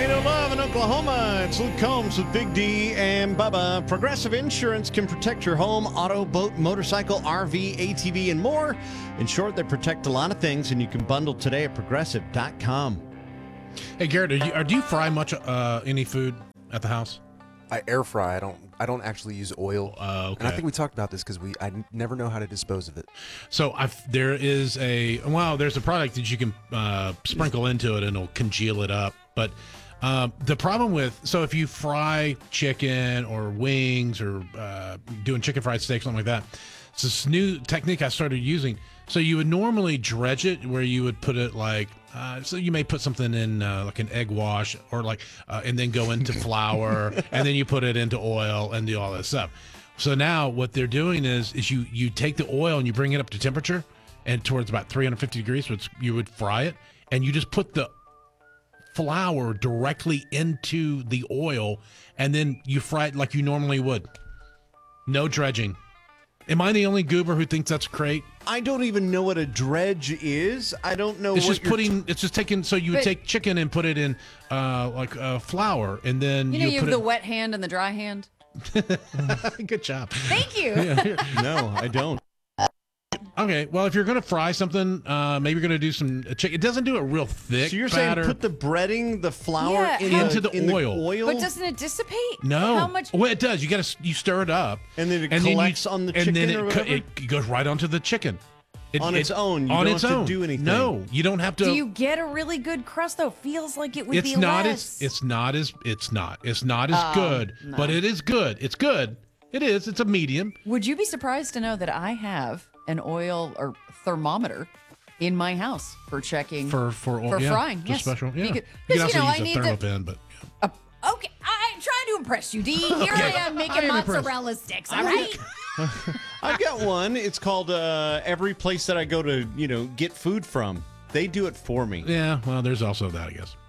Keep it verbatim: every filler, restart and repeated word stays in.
eight oh Love in Oklahoma. It's Luke Combs with Big D and Bubba. Progressive Insurance can protect your home, auto, boat, motorcycle, R V, A T V, and more. In short, they protect a lot of things, and you can bundle today at progressive dot com. Hey, Garrett, are you, are, do you fry much uh, any food at the house? I air fry. I don't. I don't actually use oil. Uh, okay. And I think we talked about this because we. I n- never know how to dispose of it. So I've, there is a well, there's a product that you can uh, sprinkle into it and it'll congeal it up. But um, the problem with so if you fry chicken or wings or uh, doing chicken fried steak, something like that, it's this new technique I started using. So you would normally dredge it, where you would put it like, uh, so you may put something in uh, like an egg wash or like, uh, and then go into flour, and then you put it into oil and do all that stuff. So now what they're doing is, is you you take the oil and you bring it up to temperature, and towards about three hundred fifty degrees, so it's, you would fry it, and you just put the flour directly into the oil, and then you fry it like you normally would. No dredging. Am I the only goober who thinks that's great? I don't even know what a dredge is. I don't know It's what just you're putting. It's just taking. So you would But- take chicken and put it in, uh, like uh, flour, and then You know, you you put have the it. wet hand and the dry hand. Good job. Thank you. No, I don't. Okay. Well, if you're gonna fry something, uh, maybe you're gonna do some chicken. It doesn't do it real thick. So you're batter. saying put the breading, the flour Yeah, in how- Into the in oil. oil, But doesn't it dissipate? No. How much? Well, it does. You got to you stir it up, and then it and then you- collects on the chicken and then or it, co- whatever? it goes right onto the chicken. It, On its it- own. You on don't its have to own. do anything. No, you don't have to. Do you get a really good crust though? Feels like it would it's be not less. as it's not as it's not it's not as Oh, good, no. but it is good. It's good. It is. It's a medium. Would you be surprised to know that I have an oil or thermometer in my house for checking For for, for yeah, frying? for Yes, special. Yeah, Because, you can because, also you know, I use a need thermal the. pen, but Uh, okay, I'm trying to impress you, D. Here Okay. I am I making am impressed. mozzarella sticks. All right. I've got one. It's called uh, every place that I go to, you know, get food from. They do it for me. yeah. Well, there's also that, I guess.